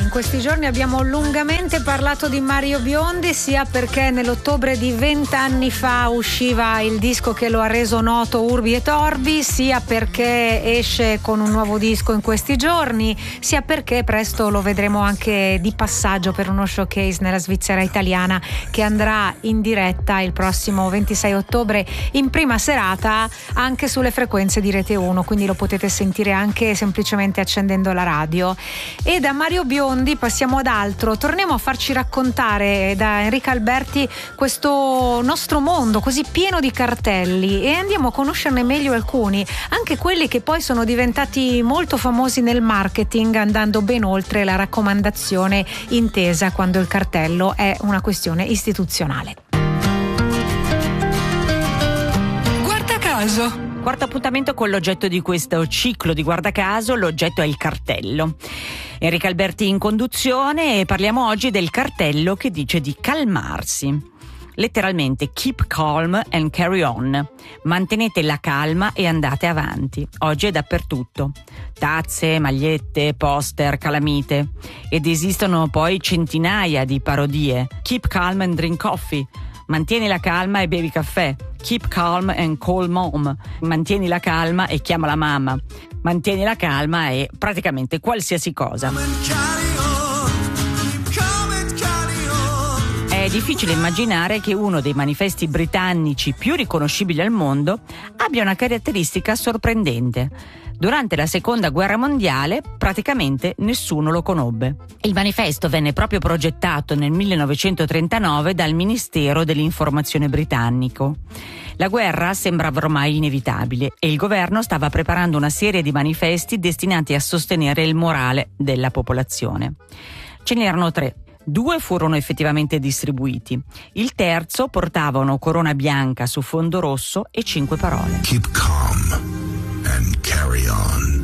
In questi giorni abbiamo lungamente parlato di Mario Biondi, sia perché nell'ottobre di 20 anni fa usciva il disco che lo ha reso noto Urbi et Orbi, sia perché esce con un nuovo disco in questi giorni, sia perché presto lo vedremo anche di passaggio per uno showcase nella Svizzera italiana che andrà in diretta il prossimo 26 ottobre in prima serata anche sulle frequenze di Rete 1, quindi lo potete sentire anche semplicemente accendendo la radio. E da Mario Biondi passiamo ad altro, torniamo a farci raccontare da Enrica Alberti questo nostro mondo così pieno di cartelli e andiamo a conoscerne meglio alcuni, anche quelli che poi sono diventati molto famosi nel marketing, andando ben oltre la raccomandazione intesa quando il cartello è una questione istituzionale. Guarda caso. Quarto appuntamento con l'oggetto di questo ciclo di Guarda Caso, l'oggetto è il cartello. Enrica Alberti in conduzione e parliamo oggi del cartello che dice di calmarsi. Letteralmente, keep calm and carry on. Mantenete la calma e andate avanti. Oggi è dappertutto. Tazze, magliette, poster, calamite. Ed esistono poi centinaia di parodie. Keep calm and drink coffee. Mantieni la calma e bevi caffè. Keep calm and call mom. Mantieni la calma e chiama la mamma. Mantieni la calma e praticamente qualsiasi cosa. È difficile immaginare che uno dei manifesti britannici più riconoscibili al mondo abbia una caratteristica sorprendente. Durante la Seconda Guerra Mondiale praticamente nessuno lo conobbe. Il manifesto venne proprio progettato nel 1939 dal Ministero dell'Informazione britannico. La guerra sembrava ormai inevitabile e il governo stava preparando una serie di manifesti destinati a sostenere il morale della popolazione. Ce n'erano 3. 2 furono effettivamente distribuiti. Il terzo portava una corona bianca su fondo rosso e 5 parole. Keep calm and carry on.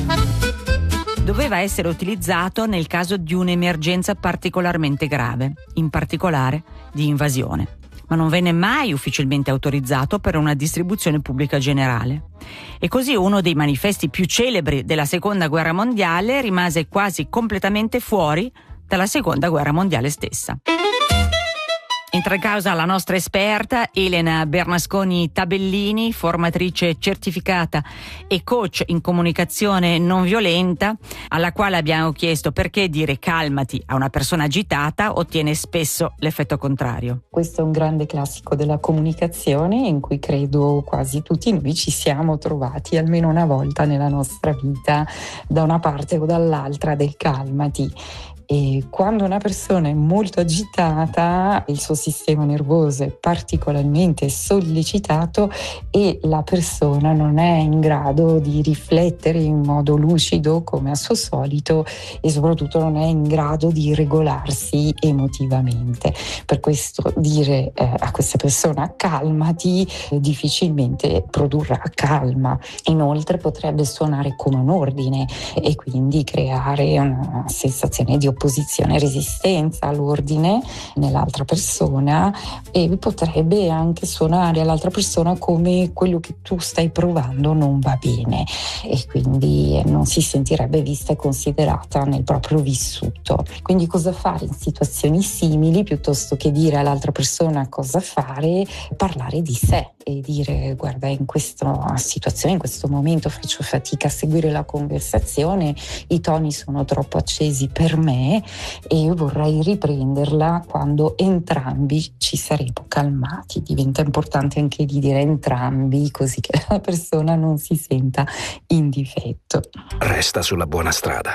Doveva essere utilizzato nel caso di un'emergenza particolarmente grave, in particolare di invasione, ma non venne mai ufficialmente autorizzato per una distribuzione pubblica generale. E così uno dei manifesti più celebri della Seconda Guerra Mondiale rimase quasi completamente fuori dalla Seconda Guerra Mondiale stessa. Entra in causa la nostra esperta Elena Bernasconi Tabellini, formatrice certificata e coach in comunicazione non violenta, alla quale abbiamo chiesto perché dire calmati a una persona agitata ottiene spesso l'effetto contrario. Questo è un grande classico della comunicazione in cui credo quasi tutti noi ci siamo trovati almeno una volta nella nostra vita, da una parte o dall'altra del calmati. E quando una persona è molto agitata, il suo sistema nervoso è particolarmente sollecitato e la persona non è in grado di riflettere in modo lucido come a suo solito e soprattutto non è in grado di regolarsi emotivamente. Per questo dire a questa persona calmati difficilmente produrrà calma. Inoltre potrebbe suonare come un ordine e quindi creare una sensazione di opposizione e resistenza all'ordine nell'altra persona e potrebbe anche suonare all'altra persona come quello che tu stai provando non va bene e quindi non si sentirebbe vista e considerata nel proprio vissuto. Quindi cosa fare in situazioni simili? Piuttosto che dire all'altra persona cosa fare, parlare di sé e dire guarda, in questa situazione, in questo momento faccio fatica a seguire la conversazione, i toni sono troppo accesi per me e vorrei riprenderla quando entrambi ci saremo calmati. Diventa importante anche di dire entrambi, così che la persona non si senta in difetto. Resta sulla buona strada.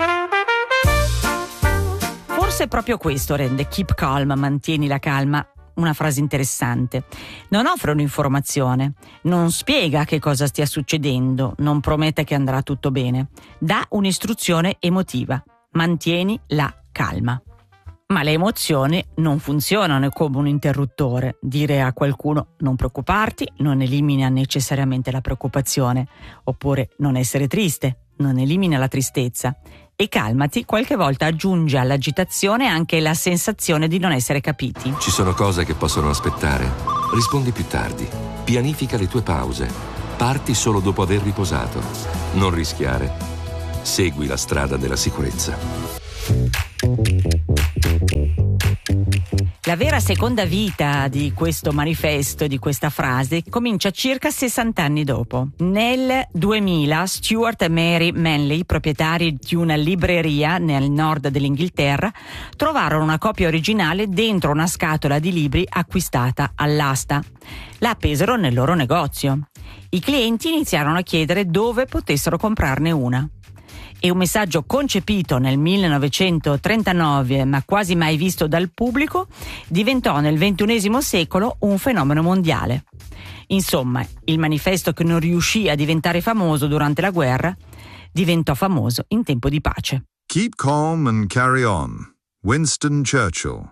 Forse proprio questo rende keep calm, mantieni la calma, una frase interessante. Non offre un'informazione, non spiega che cosa stia succedendo, non promette che andrà tutto bene. Dà un'istruzione emotiva. Mantieni la calma. Ma le emozioni non funzionano come un interruttore. Dire a qualcuno non preoccuparti non elimina necessariamente la preoccupazione, oppure non essere triste non elimina la tristezza. E calmati qualche volta aggiunge all'agitazione anche la sensazione di non essere capiti. Ci sono cose che possono aspettare. Rispondi più tardi. Pianifica le tue pause. Parti solo dopo aver riposato. Non rischiare. Segui la strada della sicurezza. La vera seconda vita di questo manifesto, di questa frase, comincia circa 60 anni dopo. Nel 2000 Stuart e Mary Manley, proprietari di una libreria nel nord dell'Inghilterra, trovarono una copia originale dentro una scatola di libri acquistata all'asta. La appesero nel loro negozio. I clienti iniziarono a chiedere dove potessero comprarne una. E un messaggio concepito nel 1939 ma quasi mai visto dal pubblico diventò nel XXI secolo un fenomeno mondiale. Insomma, il manifesto che non riuscì a diventare famoso durante la guerra diventò famoso in tempo di pace. Keep calm and carry on. Winston Churchill.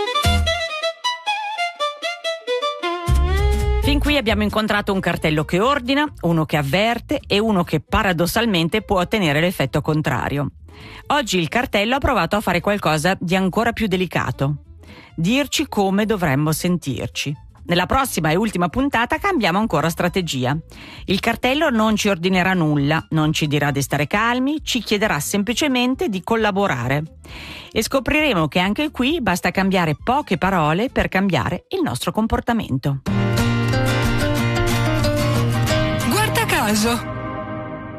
Fin qui abbiamo incontrato un cartello che ordina, uno che avverte e uno che paradossalmente può ottenere l'effetto contrario. Oggi il cartello ha provato a fare qualcosa di ancora più delicato: dirci come dovremmo sentirci. Nella prossima e ultima puntata cambiamo ancora strategia. Il cartello non ci ordinerà nulla, non ci dirà di stare calmi, ci chiederà semplicemente di collaborare. E scopriremo che anche qui basta cambiare poche parole per cambiare il nostro comportamento. Guarda caso.